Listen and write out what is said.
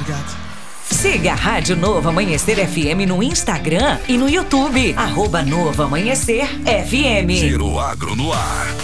Obrigado. Siga a Rádio Novo Amanhecer FM no Instagram e no YouTube. @Novo Amanhecer FM. Giro Agro no ar.